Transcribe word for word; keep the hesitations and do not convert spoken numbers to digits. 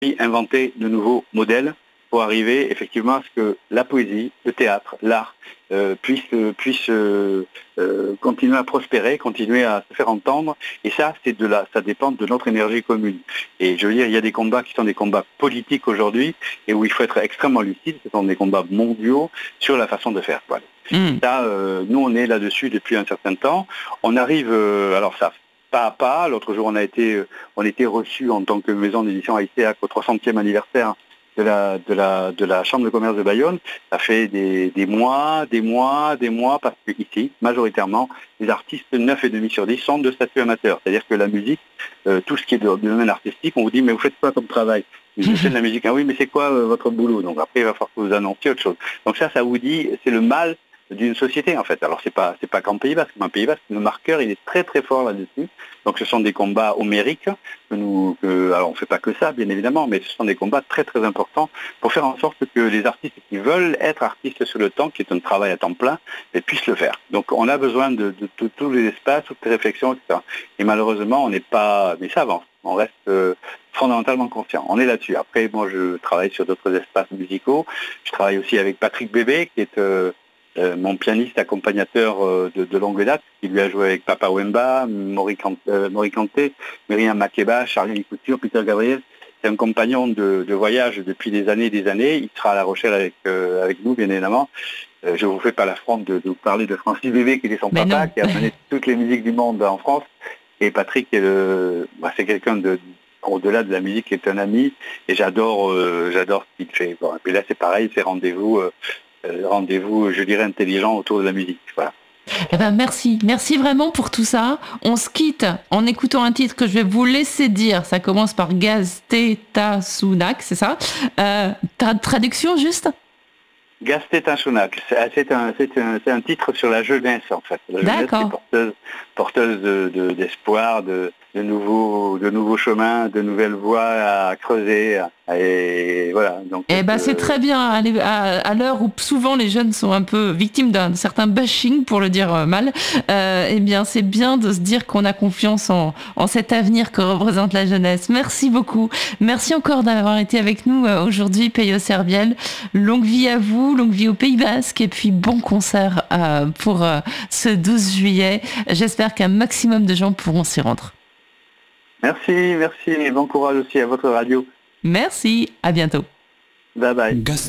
inventer de nouveaux modèles pour arriver effectivement à ce que la poésie, le théâtre, l'art euh, puisse, puisse euh, euh, continuer à prospérer, continuer à se faire entendre. Et ça, c'est de la, ça dépend de notre énergie commune. Et je veux dire, il y a des combats qui sont des combats politiques aujourd'hui et où il faut être extrêmement lucide. Ce sont des combats mondiaux sur la façon de faire. Voilà. Mmh. Ça, euh, nous, on est là-dessus depuis un certain temps. On arrive, euh, alors ça, pas à pas. L'autre jour, on a été, on a été reçus en tant que maison d'édition à I C A C au trois centième anniversaire de la, de la, de la Chambre de commerce de Bayonne. Ça fait des, des mois, des mois, des mois, parce que ici, majoritairement, les artistes neuf virgule cinq sur dix sont de statut amateur. C'est-à-dire que la musique, euh, tout ce qui est de, de domaine artistique, on vous dit, mais vous faites quoi comme travail? Je fais de la musique. Ah oui, mais c'est quoi euh, votre boulot? Donc après, il va falloir que vous annonciez autre chose. Donc ça, ça vous dit, c'est le mal d'une société en fait. Alors c'est pas c'est pas qu'en Pays Basque, mais en Pays Basque, le marqueur il est très très fort là-dessus. Donc ce sont des combats homériques que nous, que, alors on fait pas que ça bien évidemment, mais ce sont des combats très très importants pour faire en sorte que les artistes qui veulent être artistes sur le temps, qui est un travail à temps plein, puissent le faire. Donc on a besoin de, de, de tous les espaces, toutes les réflexions, et cetera. Et malheureusement on n'est pas, mais ça avance. On reste euh, fondamentalement conscient. On est là-dessus. Après moi je travaille sur d'autres espaces musicaux. Je travaille aussi avec Patrick Bébé qui est euh, Euh, mon pianiste accompagnateur euh, de, de longue date, qui lui a joué avec Papa Wemba, Mori Kanté, Myriam Makeba, Charlie Couture, Peter Gabriel. C'est un compagnon de, de voyage depuis des années et des années. Il sera à La Rochelle avec, euh, avec nous, bien évidemment. Euh, je ne vous fais pas l'affront de, de vous parler de Francis Bébé, qui est son Mais papa, non. qui a mené toutes les musiques du monde en France. Et Patrick, est le, bah, c'est quelqu'un de... au-delà de la musique, qui est un ami. Et j'adore, euh, j'adore ce qu'il fait. Bon, et puis là, c'est pareil, c'est rendez-vous... Euh, Euh, rendez-vous, je dirais, intelligent autour de la musique. Voilà. Eh ben merci, merci vraiment pour tout ça. On se quitte en écoutant un titre que je vais vous laisser dire. Ça commence par Gaztetasunak, c'est ça euh, tra- Traduction juste Gaztetasunak, c'est, c'est, un, c'est, un, c'est un titre sur la jeunesse en fait. La jeunesse D'accord. est porteuse, porteuse de, de, d'espoir, de, de, nouveaux, de nouveaux chemins, de nouvelles voies à creuser. Et voilà. Donc, eh ben, euh... c'est très bien à, à l'heure où souvent les jeunes sont un peu victimes d'un certain bashing, pour le dire mal. Euh, eh bien, c'est bien de se dire qu'on a confiance en, en cet avenir que représente la jeunesse. Merci beaucoup. Merci encore d'avoir été avec nous aujourd'hui, Peyo Serviel. Longue vie à vous, longue vie au Pays Basque, et puis bon concert euh, pour euh, ce douze juillet. J'espère qu'un maximum de gens pourront s'y rendre. Merci, merci, et bon courage aussi à votre radio. Merci, à bientôt. Bye bye.